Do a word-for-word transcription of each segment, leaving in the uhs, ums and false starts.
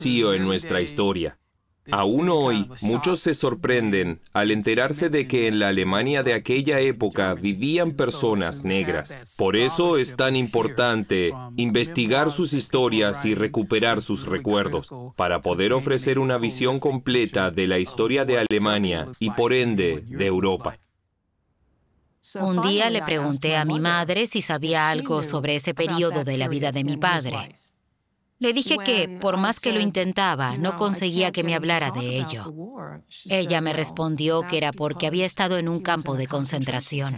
vacío en nuestra historia. Aún hoy, muchos se sorprenden al enterarse de que en la Alemania de aquella época vivían personas negras. Por eso es tan importante investigar sus historias y recuperar sus recuerdos, para poder ofrecer una visión completa de la historia de Alemania y por ende de Europa. Un día le pregunté a mi madre si sabía algo sobre ese periodo de la vida de mi padre. Le dije que, por más que lo intentaba, no conseguía que me hablara de ello. Ella me respondió que era porque había estado en un campo de concentración.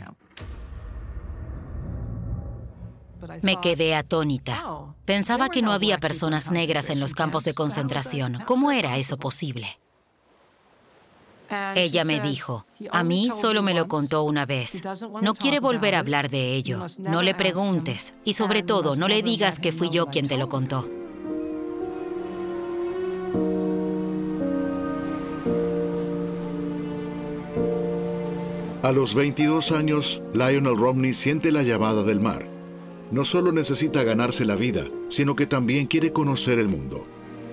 Me quedé atónita. Pensaba que no había personas negras en los campos de concentración. ¿Cómo era eso posible? Ella me dijo, a mí solo me lo contó una vez. No quiere volver a hablar de ello. No le preguntes. Y sobre todo, no le digas que fui yo quien te lo contó. A los veintidós años, Lionel Romney siente la llamada del mar. No solo necesita ganarse la vida, sino que también quiere conocer el mundo.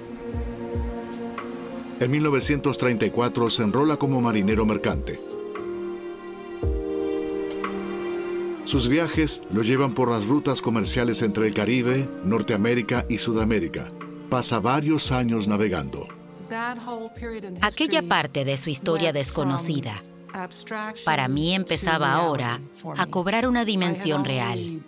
En mil novecientos treinta y cuatro se enrola como marinero mercante. Sus viajes lo llevan por las rutas comerciales entre el Caribe, Norteamérica y Sudamérica. Pasa varios años navegando. Aquella parte de su historia desconocida, para mí empezaba ahora a cobrar una dimensión real.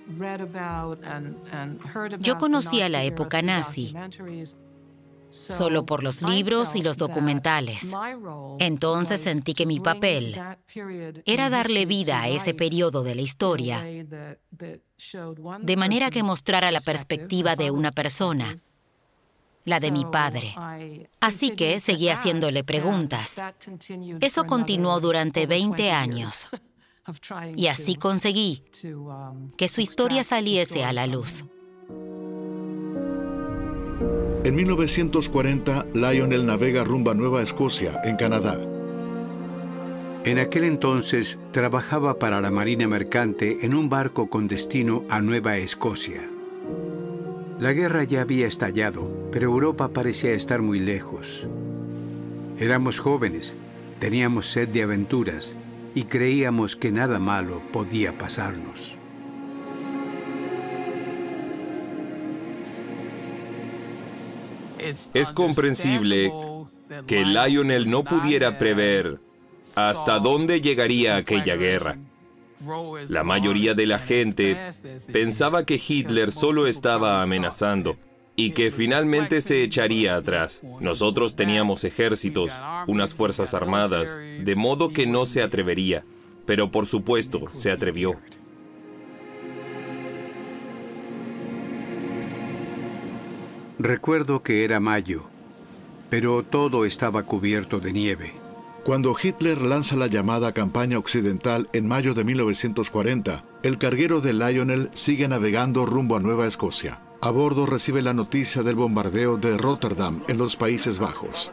Yo conocía la época nazi solo por los libros y los documentales. Entonces sentí que mi papel era darle vida a ese periodo de la historia, de manera que mostrara la perspectiva de una persona, la de mi padre. Así que seguí haciéndole preguntas. Eso continuó durante veinte años. Y así conseguí que su historia saliese a la luz. En mil novecientos cuarenta, Lionel navega rumbo a Nueva Escocia, en Canadá. En aquel entonces trabajaba para la Marina Mercante en un barco con destino a Nueva Escocia. La guerra ya había estallado, pero Europa parecía estar muy lejos. Éramos jóvenes, teníamos sed de aventuras y creíamos que nada malo podía pasarnos. Es comprensible que Lionel no pudiera prever hasta dónde llegaría aquella guerra. La mayoría de la gente pensaba que Hitler solo estaba amenazando y que finalmente se echaría atrás. Nosotros teníamos ejércitos, unas fuerzas armadas, de modo que no se atrevería. Pero por supuesto, se atrevió. Recuerdo que era mayo, pero todo estaba cubierto de nieve. Cuando Hitler lanza la llamada campaña occidental en mayo de mil novecientos cuarenta, el carguero de Lionel sigue navegando rumbo a Nueva Escocia. A bordo recibe la noticia del bombardeo de Rotterdam en los Países Bajos.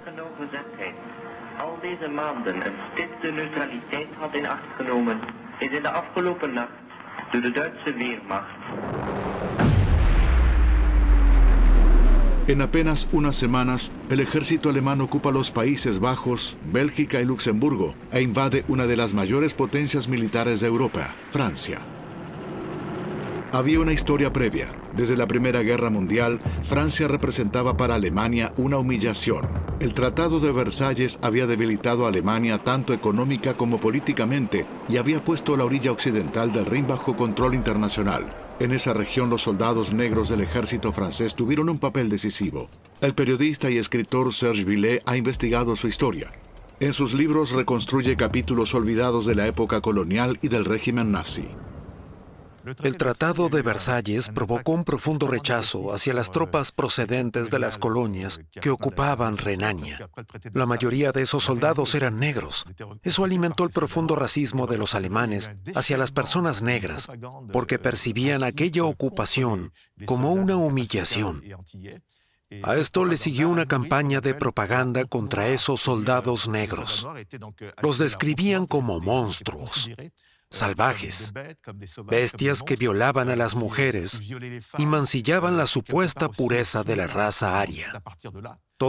En apenas unas semanas, el ejército alemán ocupa los Países Bajos, Bélgica y Luxemburgo e invade una de las mayores potencias militares de Europa, Francia. Había una historia previa. Desde la Primera Guerra Mundial, Francia representaba para Alemania una humillación. El Tratado de Versalles había debilitado a Alemania tanto económica como políticamente y había puesto la orilla occidental del Rin bajo control internacional. En esa región, los soldados negros del ejército francés tuvieron un papel decisivo. El periodista y escritor Serge Villet ha investigado su historia. En sus libros reconstruye capítulos olvidados de la época colonial y del régimen nazi. El Tratado de Versalles provocó un profundo rechazo hacia las tropas procedentes de las colonias que ocupaban Renania. La mayoría de esos soldados eran negros. Eso alimentó el profundo racismo de los alemanes hacia las personas negras, porque percibían aquella ocupación como una humillación. A esto le siguió una campaña de propaganda contra esos soldados negros. Los describían como monstruos. salvajes, bestias que violaban a las mujeres y mancillaban la supuesta pureza de la raza aria.